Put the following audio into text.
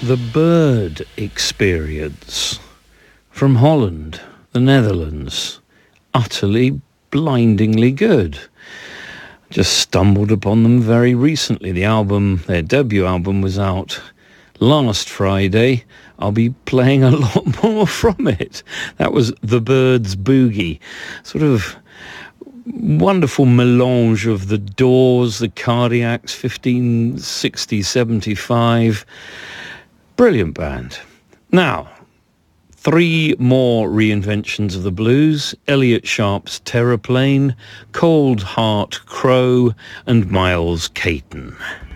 The Bird Experience from Holland, the Netherlands. Utterly, blindingly good. Just stumbled upon them very recently. The album, their debut album, was out last Friday. I'll be playing a lot more from it. That was The Bird's Boogie. Sort of wonderful melange of the Doors, the Cardiacs, 1560, 75. Brilliant band. Now, 3 more reinventions of the blues: Elliott Sharp's Terraplane, Cold Heart Crow, and Miles Caton.